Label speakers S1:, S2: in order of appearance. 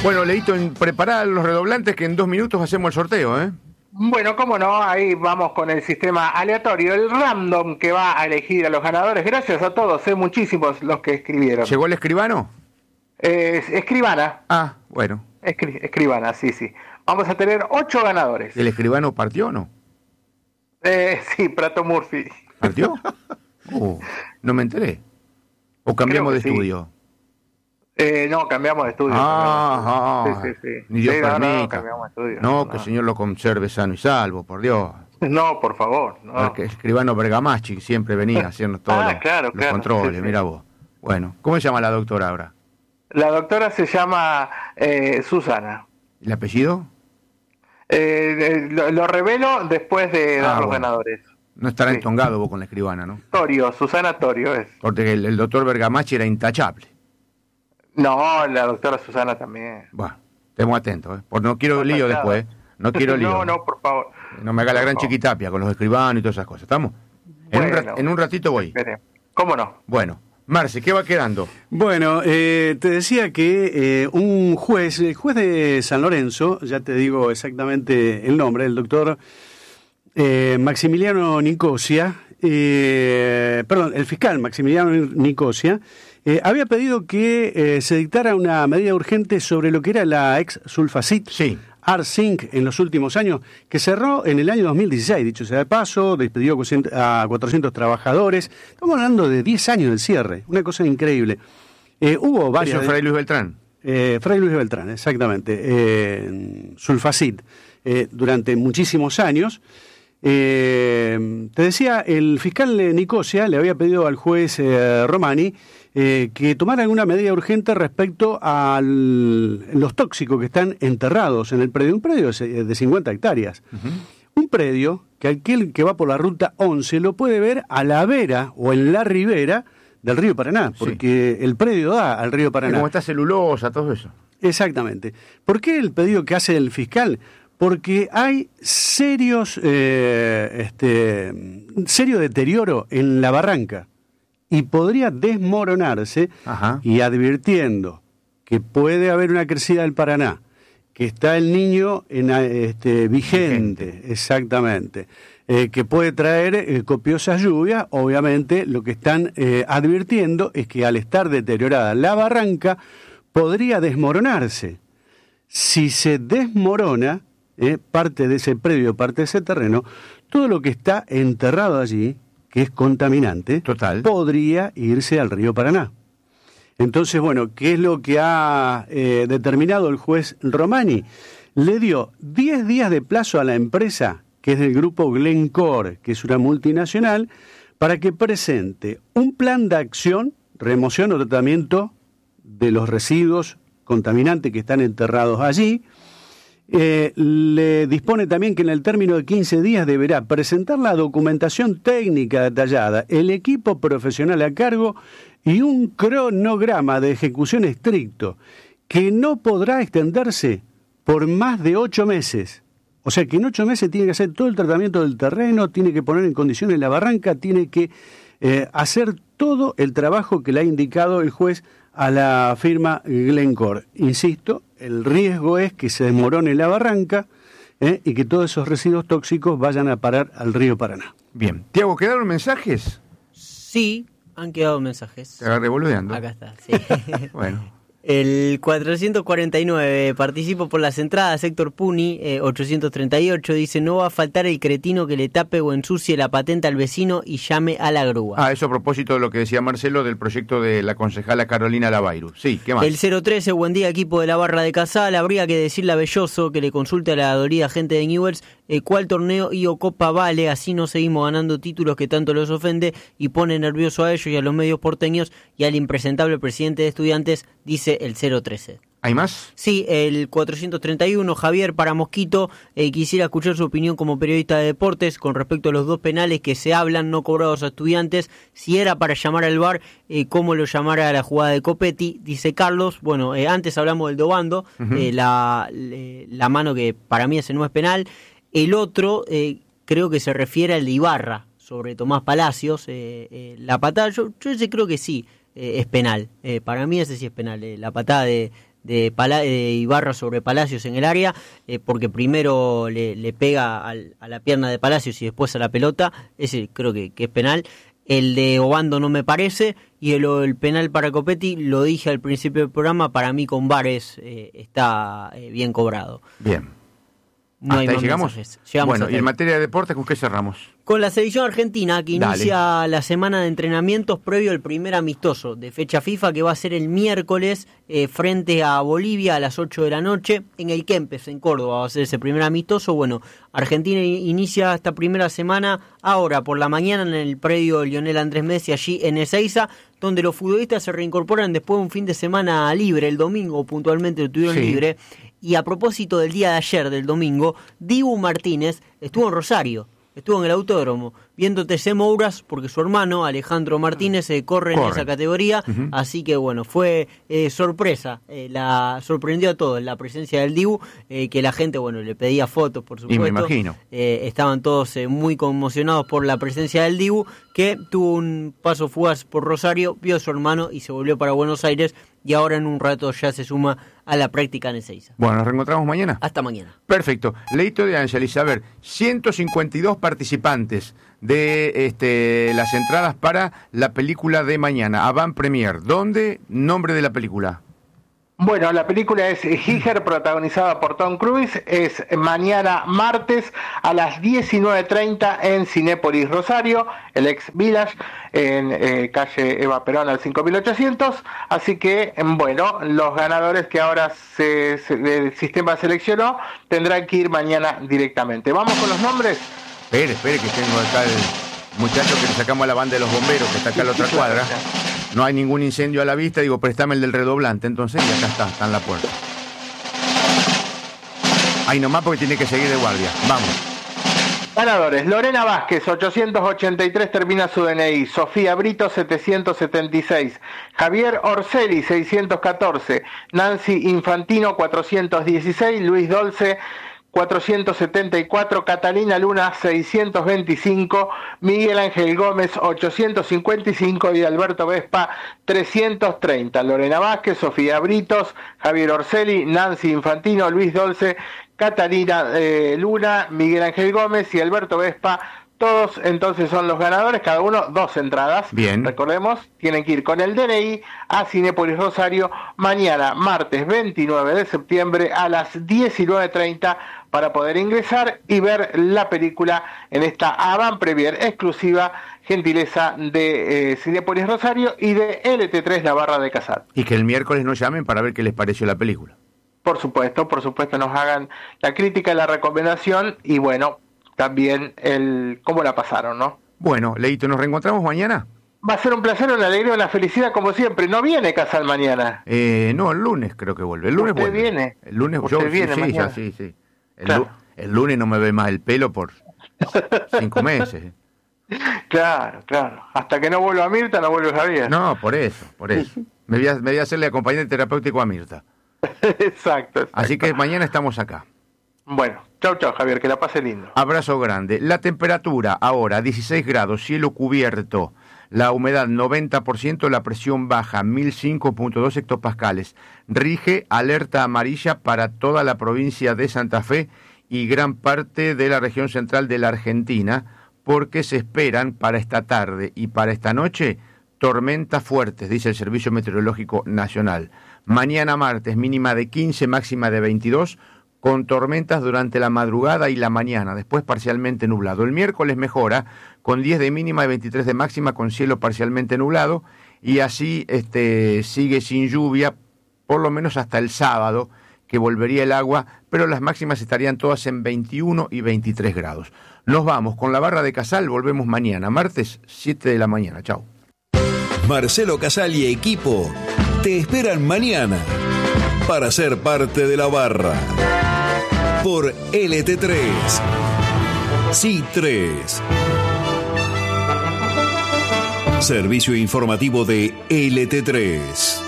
S1: Bueno, Leito, prepará los redoblantes que en 2 minutos hacemos el sorteo, ¿eh?
S2: Bueno, cómo no, ahí vamos con el sistema aleatorio, el random que va a elegir a los ganadores. Gracias a todos, muchísimos los que escribieron.
S1: ¿Llegó el escribano?
S2: Escribana.
S1: Ah, bueno.
S2: Escribana, sí. Vamos a tener 8 ganadores.
S1: ¿El escribano partió o no?
S2: Sí, Prato Murphy.
S1: ¿Partió? No me enteré. ¿O cambiamos de estudio?
S2: No, cambiamos de estudio. Sí.
S1: Ni Dios permita.
S2: No, cambiamos de estudio.
S1: No, que el Señor lo conserve sano y salvo, por Dios.
S2: No, por favor. No.
S1: Porque el escribano Bergamaschi siempre venía haciendo todos los controles,
S2: sí.
S1: Mira vos. Bueno, ¿cómo se llama la doctora ahora?
S2: La doctora se llama Susana.
S1: ¿El apellido?
S2: Lo revelo después de dar los ganadores.
S1: No estará entongado vos con la escribana, ¿no?
S2: Torio, Susana Torio es.
S1: Porque el doctor Bergamaschi era intachable.
S2: No, la doctora Susana también.
S1: Bueno, estemos atentos, ¿eh? Porque no quiero lío después. No quiero lío.
S2: No, por favor.
S1: No me haga la gran chiquitapia con los escribanos y todas esas cosas. ¿Estamos?
S2: Bueno,
S1: en un ratito voy.
S2: Espere. ¿Cómo no?
S1: Bueno, Marce, ¿qué va quedando?
S3: Bueno, te decía que un juez, el juez de San Lorenzo, ya te digo exactamente el nombre, el doctor Maximiliano Nicosia, el fiscal Maximiliano Nicosia, había pedido que se dictara una medida urgente sobre lo que era la ex Sulfacit, Arzinc, en los últimos años, que cerró en el año 2016, dicho sea de paso, despidió a 400 trabajadores. Estamos hablando de 10 años del cierre, una cosa increíble. Hubo varios...
S1: ¿Eso Fray Luis Beltrán?
S3: Fray Luis Beltrán, exactamente. Sulfacit, durante muchísimos años. Te decía, el fiscal de Nicosia le había pedido al juez Romani que tomara alguna medida urgente respecto a los tóxicos que están enterrados en el predio. Un predio de 50 hectáreas. Un predio que aquel que va por la ruta 11 lo puede ver a la vera o en la ribera del río Paraná, porque el predio da al río Paraná.
S1: Como está celulosa, todo eso.
S3: Exactamente. ¿Por qué el pedido que hace el fiscal? Porque hay serio deterioro en la barranca y podría desmoronarse. Y advirtiendo que puede haber una crecida del Paraná, que está el niño vigente, exactamente, que puede traer copiosas lluvias. Obviamente lo que están advirtiendo es que al estar deteriorada la barranca podría desmoronarse. Si se desmorona parte de ese predio, parte de ese terreno, todo lo que está enterrado allí, que es contaminante, podría irse al río Paraná. Entonces, bueno, ¿qué es lo que ha determinado el juez Romani? Le dio 10 días de plazo a la empresa, que es del grupo Glencore, que es una multinacional, para que presente un plan de acción, remoción o tratamiento de los residuos contaminantes que están enterrados allí. Le dispone también que en el término de 15 días deberá presentar la documentación técnica detallada, el equipo profesional a cargo y un cronograma de ejecución estricto que no podrá extenderse por más de 8 meses. O sea que en 8 meses tiene que hacer todo el tratamiento del terreno, tiene que poner en condiciones la barranca, tiene que hacer todo el trabajo que le ha indicado el juez a la firma Glencore. Insisto, el riesgo es que se desmorone la barranca y que todos esos residuos tóxicos vayan a parar al río Paraná.
S1: Bien. Tiago, ¿quedaron mensajes?
S4: Sí, han quedado mensajes.
S1: Te agarré boludeando.
S4: Acá está, sí.
S1: Bueno.
S4: El 449, participo por las entradas, Héctor Puni, 838, dice, no va a faltar el cretino que le tape o ensucie la patente al vecino y llame a la grúa.
S1: Eso a propósito de lo que decía Marcelo del proyecto de la concejala Carolina Lavairu. Sí, ¿qué más?
S4: El 013, buen día, equipo de la Barra de Casal, habría que decirle a Belloso que le consulte a la dolida gente de Newell's cuál torneo y o copa vale, así no seguimos ganando títulos que tanto los ofende y pone nervioso a ellos y a los medios porteños y al impresentable presidente de Estudiantes, dice el 013.
S1: ¿Hay más?
S4: Sí, el 431, Javier para Mosquito, quisiera escuchar su opinión como periodista de deportes con respecto a los 2 penales que se hablan no cobrados a Estudiantes, si era para llamar al VAR, cómo lo llamara a la jugada de Copetti, dice Carlos. Bueno, antes hablamos del Dobando, la mano que para mí ese no es penal. El otro creo que se refiere al de Ibarra sobre Tomás Palacios, la patada, yo ese creo que sí. Es penal, para mí ese sí es penal, la patada de Ibarra sobre Palacios en el área, porque primero le pega a la pierna de Palacios y después a la pelota. Ese creo que es penal. El de Obando no me parece, y el penal para Copetti, lo dije al principio del programa, para mí con VAR está bien cobrado.
S1: Bien.
S4: No hay
S1: ¿Hasta
S4: más
S1: ahí llegamos? Bueno, y en materia de deportes, ¿con qué cerramos?
S4: Con la selección argentina, que inicia la semana de entrenamientos previo al primer amistoso de fecha FIFA, que va a ser el miércoles frente a Bolivia a las 8 de la noche, en el Kempes, en Córdoba, va a ser ese primer amistoso. Bueno, Argentina inicia esta primera semana ahora por la mañana en el predio Lionel Andrés Messi, allí en Ezeiza, donde los futbolistas se reincorporan después de un fin de semana libre. El domingo puntualmente lo tuvieron libre. Y a propósito del día de ayer, del domingo, Dibu Martínez estuvo en Rosario, estuvo en el autódromo, viendo TC Mouras, porque su hermano Alejandro Martínez corre en esa categoría, así que bueno, fue sorpresa, sorprendió a todos la presencia del Dibu, que la gente, bueno, le pedía fotos, por supuesto.
S1: Y me imagino.
S4: Estaban todos muy conmocionados por la presencia del Dibu, que tuvo un paso fugaz por Rosario, vio a su hermano y se volvió para Buenos Aires, y ahora en un rato ya se suma a la práctica en Ezeiza.
S1: Bueno, nos reencontramos mañana.
S4: Hasta mañana.
S1: Perfecto. Leito de Ángelis, a ver, 152 participantes de las entradas para la película de mañana, Avant Premier. ¿Dónde? Nombre de la película.
S2: Bueno, la película es Giger, protagonizada por Tom Cruise. Es mañana martes a las 19:30 en Cinépolis Rosario, el ex Village, en calle Eva Perón al 5800. Así que, bueno, los ganadores que ahora el sistema seleccionó tendrán que ir mañana directamente. ¿Vamos con los nombres?
S1: Espere, que tengo acá el muchacho que le sacamos a la banda de los bomberos, que está acá en la otra cuadra. No hay ningún incendio a la vista, digo, préstame el del redoblante, entonces, y acá está en la puerta. Ahí nomás porque tiene que seguir de guardia. Vamos.
S2: Ganadores: Lorena Vázquez, 883, termina su DNI. Sofía Brito, 776. Javier Orselli, 614. Nancy Infantino, 416. Luis Dolce, 474, Catalina Luna 625, Miguel Ángel Gómez 855 y Alberto Vespa 330. Lorena Vázquez, Sofía Britos, Javier Orselli, Nancy Infantino, Luis Dolce, Catalina Luna, Miguel Ángel Gómez y Alberto Vespa. Todos entonces son los ganadores, cada uno 2 entradas.
S1: Bien.
S2: Recordemos, tienen que ir con el DNI a Cinépolis Rosario mañana, martes 29 de septiembre a las 19:30 para poder ingresar y ver la película en esta Avant Premier exclusiva, gentileza de Cinépolis Rosario y de LT3 La Barra de Casat.
S1: Y que el miércoles nos llamen para ver qué les pareció la película.
S2: Por supuesto, nos hagan la crítica, la recomendación y bueno, también cómo la pasaron, ¿no?
S1: Bueno, Leito, ¿nos reencontramos mañana?
S2: Va a ser un placer, una alegría, una felicidad como siempre. ¿No viene Casal mañana?
S1: No, el lunes creo que vuelve. El lunes
S2: ¿Usted
S1: vuelve.
S2: Viene?
S1: El lunes
S2: ¿Usted viene mañana?
S1: Sí.
S2: Claro.
S1: El lunes no me ve más el pelo por 5 meses.
S2: Claro. Hasta que no vuelva Mirta, no vuelve Javier.
S1: No, por eso. Me voy a hacerle acompañante terapéutico a Mirta.
S2: Exacto.
S1: Así que mañana estamos acá.
S2: Bueno, chau Javier, que la pase lindo.
S1: Abrazo grande. La temperatura ahora 16 grados, cielo cubierto, la humedad 90%, la presión baja 1005.2 hectopascales. Rige alerta amarilla para toda la provincia de Santa Fe y gran parte de la región central de la Argentina, porque se esperan para esta tarde y para esta noche tormentas fuertes, dice el Servicio Meteorológico Nacional. Mañana martes mínima de 15, máxima de 22, con tormentas durante la madrugada y la mañana, después parcialmente nublado. El miércoles mejora, con 10 de mínima y 23 de máxima, con cielo parcialmente nublado, y así sigue sin lluvia, por lo menos hasta el sábado, que volvería el agua, pero las máximas estarían todas en 21 y 23 grados. Nos vamos con la Barra de Casal, volvemos mañana, martes, 7 de la mañana. Chau.
S5: Marcelo Casal y equipo te esperan mañana para ser parte de la Barra. Por LT3. Sí 3. Servicio informativo de LT3.